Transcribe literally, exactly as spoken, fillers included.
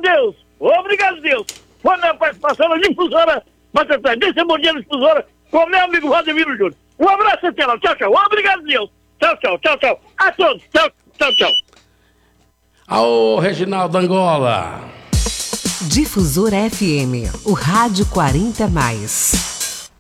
Deus. Obrigado, Deus. Foi minha participação na difusora. Mas desse bom dia na difusora com o meu amigo Vladimir Júnior. Um abraço, Tela. Tchau, tchau. Obrigado, Deus. Tchau, tchau, tchau, tchau. A todos. Tchau, tchau, tchau. Ao Reginaldo Angola. Difusora F M, o rádio quarenta mais.